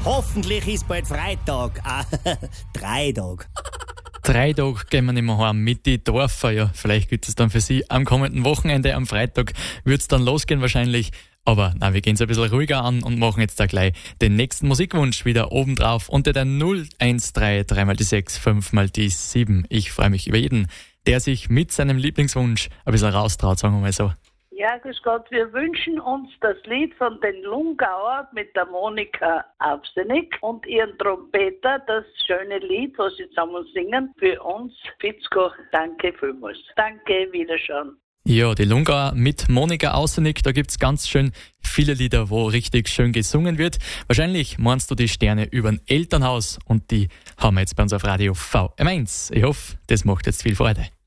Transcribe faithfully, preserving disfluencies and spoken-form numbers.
Hoffentlich ist bald Freitag. Ah, drei Tage. Drei Tage gehen wir nicht mehr heim mit den Dorfer. Ja, vielleicht gibt es dann für Sie am kommenden Wochenende, am Freitag, wird es dann losgehen wahrscheinlich. Aber na, wir gehen es ein bisschen ruhiger an und machen jetzt da gleich den nächsten Musikwunsch wieder oben drauf unter der null eins drei drei mal die sechs fünf mal die sieben. Ich freue mich über jeden, der sich mit seinem Lieblingswunsch ein bisschen raustraut, sagen wir mal so. Ja, grüß Gott, wir wünschen uns das Lied von den Lungauer mit der Monika Absenig und ihren Trompeter, das schöne Lied, was sie zusammen singen, für uns. Fitzko, danke vielmals. Danke, Wiederschauen. Ja, die Lungauer mit Monika Außernick, da gibt's ganz schön viele Lieder, wo richtig schön gesungen wird. Wahrscheinlich meinst du die Sterne übern Elternhaus und die haben wir jetzt bei uns auf Radio V M eins. Ich hoffe, das macht jetzt viel Freude.